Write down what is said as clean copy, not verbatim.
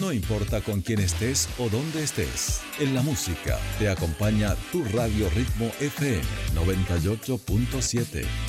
No importa con quién estés o dónde estés, en la música te acompaña tu Radio Ritmo FM 98.7.